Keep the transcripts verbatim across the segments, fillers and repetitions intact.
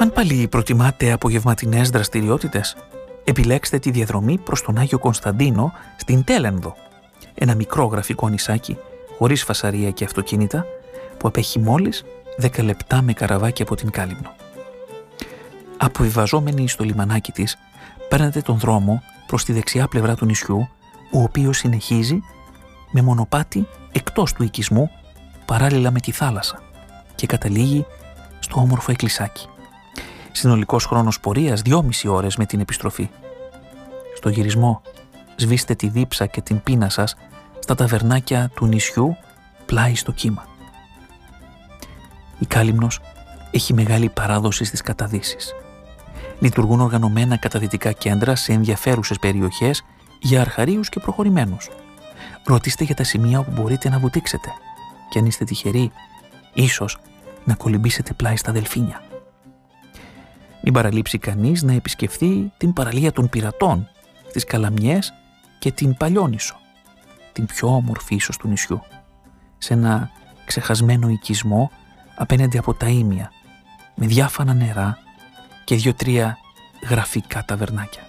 Αν πάλι προτιμάτε απογευματινές δραστηριότητες, επιλέξτε τη διαδρομή προς τον Άγιο Κωνσταντίνο στην Τέλενδο, ένα μικρό γραφικό νησάκι χωρίς φασαρία και αυτοκίνητα που απέχει μόλις δέκα λεπτά με καραβάκι από την Κάλυμνο. Αποβιβαζόμενοι στο λιμανάκι της, παίρνετε τον δρόμο προς τη δεξιά πλευρά του νησιού, ο οποίος συνεχίζει με μονοπάτι εκτός του οικισμού παράλληλα με τη θάλασσα και καταλήγει στο όμορφο εκκλησάκι. Συνολικός χρόνος πορείας δυόμιση ώρες με την επιστροφή. Στο γυρισμό σβήστε τη δίψα και την πείνα σας στα ταβερνάκια του νησιού πλάι στο κύμα. Η Κάλυμνος έχει μεγάλη παράδοση στις καταδύσεις. Λειτουργούν οργανωμένα καταδυτικά κέντρα σε ενδιαφέρουσες περιοχές για αρχαρίους και προχωρημένους. Ρωτήστε για τα σημεία όπου μπορείτε να βουτήξετε και αν είστε τυχεροί, ίσως να κολυμπήσετε πλάι στα Δελφίνια. Μην παραλείψει κανείς να επισκεφθεί την παραλία των Πειρατών, τις Καλαμιές και την Παλιόνισσο, την πιο όμορφη ίσως του νησιού, σε ένα ξεχασμένο οικισμό απέναντι από τα ήμια, με διάφανα νερά και δύο-τρία γραφικά ταβερνάκια.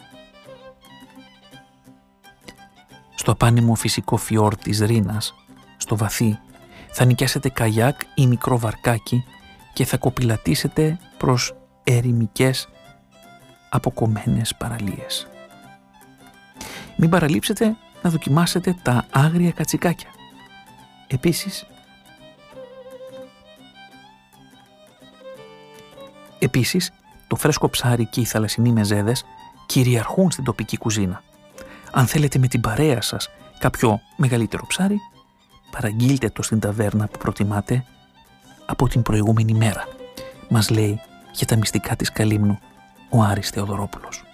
Στο απάνημο φυσικό φιόρ της Ρήνας, στο βαθύ, θα νοικιάσετε καγιάκ ή μικρό βαρκάκι και θα κοπηλατήσετε προς ερημικές αποκομμένες παραλίες. Μην παραλείψετε να δοκιμάσετε τα άγρια κατσικάκια. Επίσης, Επίσης, το φρέσκο ψάρι και οι θαλασσινοί μεζέδες κυριαρχούν στην τοπική κουζίνα. Αν θέλετε με την παρέα σας κάποιο μεγαλύτερο ψάρι, παραγγείλτε το στην ταβέρνα που προτιμάτε από την προηγούμενη μέρα. Μας λέει για τα μυστικά της Καλύμνου ο Άρης Θεοδωρόπουλος.